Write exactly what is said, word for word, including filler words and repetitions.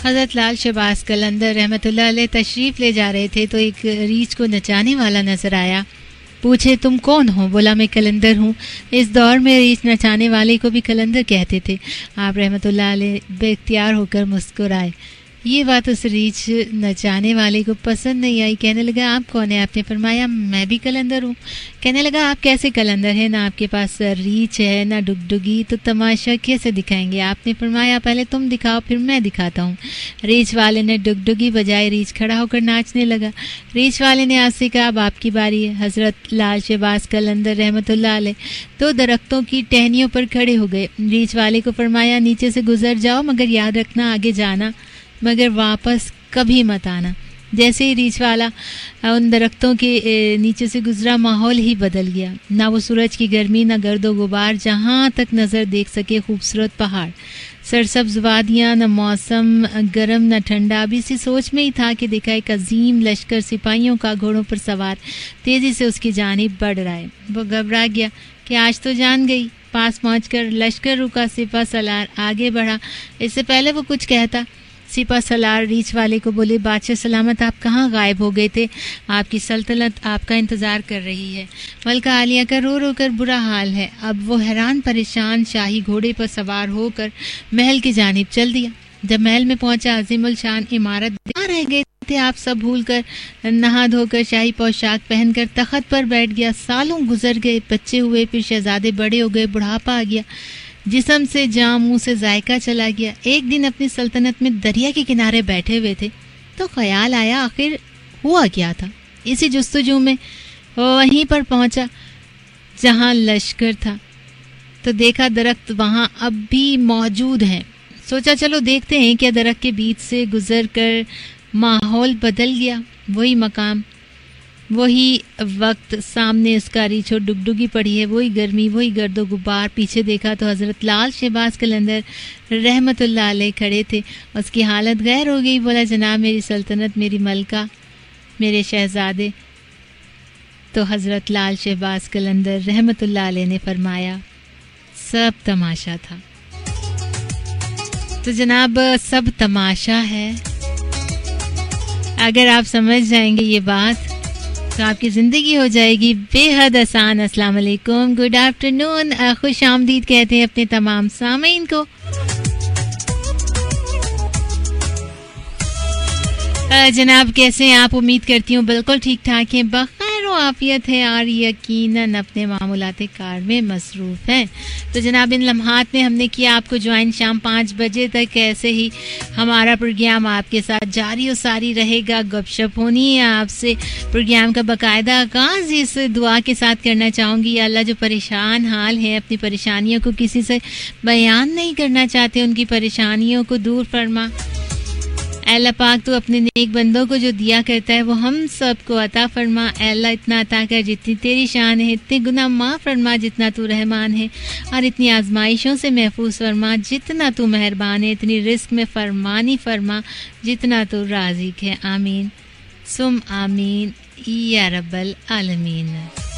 हज़रत लाल शहबाज कलंदर रहमतुल्लाह अलैह तशरीफ़ ले जा रहे थे तो एक रीछ को नचाने वाला नजर आया। पूछे तुम कौन हो? बोला मैं कलंदर हूँ। इस दौर में रीछ नचाने वाले को भी कलंदर कहते थे। आप रहमतुल्लाह अलैह बेख्तियार होकर मुस्कुराए। ये बात उस रीछ नचाने वाले को पसंद नहीं आई। कहने लगा आप कौन है? आपने फरमाया मैं भी कलंदर हूँ। कहने लगा आप कैसे कलंदर हैं? ना आपके पास रीछ है ना डुगडुगी, तो तमाशा कैसे दिखाएंगे? आपने फरमाया पहले तुम दिखाओ फिर मैं दिखाता हूँ। रीछ वाले ने डुगडुगी बजाई। रीछ खड़ा होकर नाचने लगा। रीछ वाले ने आपसे कहा अब आपकी बारी है। हजरत लाल शहबाज कलंदर रहमतुल्लाह अलैह तो दरख्तों की टहनियों पर खड़े हो गए। रीछ वाले को फरमाया नीचे से गुजर जाओ, मगर याद रखना आगे जाना, मगर वापस कभी मत आना। जैसे ही रीछ वाला उन दरख्तों के नीचे से गुजरा, माहौल ही बदल गया। ना वो सूरज की गर्मी, ना गर्दो गुबार, जहाँ तक नज़र देख सके खूबसूरत पहाड़, सरसब्ज वादियाँ, न मौसम गर्म न ठंडा। अब इसी सोच में ही था कि देखा एक अजीम लश्कर सिपाहियों का घोड़ों पर सवार तेज़ी से उसकी जानिब बढ़ रहा है। वो घबरा गया कि आज तो जान गई। पास पहुँचकर लश्कर रुका, सिपा सलार आगे बढ़ा। इससे पहले वो कुछ कहता, सिपा सलार रीछ वाले को बोले बादशाह सलामत आप कहाँ गायब हो गए थे? आपकी सल्तनत आपका इंतज़ार कर रही है। मलका आलिया का रो रो कर बुरा हाल है। अब वो हैरान परेशान शाही घोड़े पर सवार होकर महल की जानिब चल दिया। जब महल में पहुंचा, अजीमुल शान इमारत कहाँ रह गए थे आप सब? भूल कर नहा धोकर शाही पोशाक पहनकर तख्त पर बैठ गया। सालों गुजर गए, बच्चे हुए, फिर शहजादे बड़े हो गए, बुढ़ापा आ गया, जिस्म से जाम, मुंह से जायका चला गया। एक दिन अपनी सल्तनत में दरिया के किनारे बैठे हुए थे तो ख्याल आया आखिर हुआ क्या था। इसी जुस्तजू में वहीं पर पहुंचा जहां लश्कर था तो देखा दरख्त वहां अब भी मौजूद हैं। सोचा चलो देखते हैं क्या दरख्त के बीच से गुजर कर माहौल बदल गया। वही मकाम, वही वक्त, सामने उसका रीछ और डुगडुगी पड़ी है, वही गर्मी, वही गर्दो गुबार। पीछे देखा तो हजरत लाल शहबाज कलंदर रहमतुल्लाह अलैह खड़े थे। उसकी हालत गैर हो गई। बोला जनाब मेरी सल्तनत, मेरी मलका, मेरे शहजादे। तो हजरत लाल शहबाज कलंदर रहमतुल्लाह अलैह ने फरमाया सब तमाशा था। तो जनाब सब तमाशा है। अगर आप समझ जाएंगे ये बात तो आपकी ज़िंदगी हो जाएगी बेहद आसान। अस्सलाम वालेकुम, गुड आफ्टरनून, खुश आमदीद कहते हैं अपने तमाम सामीन को। जनाब कैसे हैं आप? उम्मीद करती हूँ बिल्कुल ठीक ठाक हैं, बखैर आफियत है और यकीनन अपने मामूलात कार में मसरूफ़ हैं। तो जनाब इन लम्हात में हमने किया आपको ज्वाइन शाम पाँच बजे तक। ऐसे ही हमारा प्रोग्राम आपके साथ जारी और सारी रहेगा। गपशप होनी है आपसे। प्रोग्राम का बाकायदा आगाज़ इस दुआ के साथ करना चाहूँगी, अल्लाह जो परेशान हाल हैं, अपनी परेशानियों को किसी से बयान नहीं करना चाहते, उनकी परेशानियों को दूर फरमा। अल्लाह पाक तो अपने नेक बंदों को जो दिया करता है वो हम सब को अता फरमा। अल्लाह इतना अता कर जितनी तेरी शान है, इतने गुनाह माफ़ फरमा जितना तू रहमान है, और इतनी आजमाइशों से महफूज फरमा जितना तू मेहरबान है, इतनी रिस्क में फरमानी फरमा जितना तू राज़िक है। आमीन सुम आमीन या रब्बल आलमीन।